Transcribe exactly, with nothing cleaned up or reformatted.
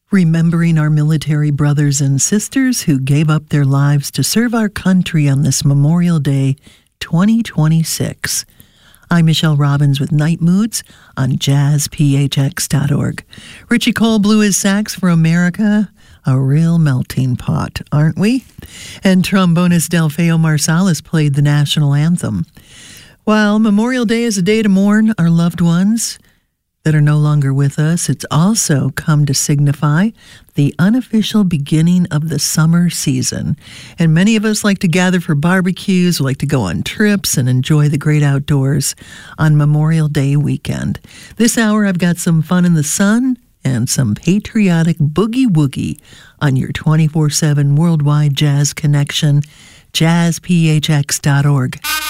Remembering our military brothers and sisters who gave up their lives to serve our country on this Memorial Day twenty twenty-six. I'm Michelle Robbins with Night Moods on jazz p h x dot org. Richie Cole blew his sax for America. A real melting pot, aren't we? And trombonist Delfeo Marsalis played the national anthem. While Memorial Day is a day to mourn our loved ones that are no longer with us, it's also come to signify the unofficial beginning of the summer season. And many of us like to gather for barbecues, we like to go on trips and enjoy the great outdoors on Memorial Day weekend. This hour, I've got some fun in the sun and some patriotic boogie-woogie on your twenty-four seven worldwide jazz connection, jazz p h x dot org.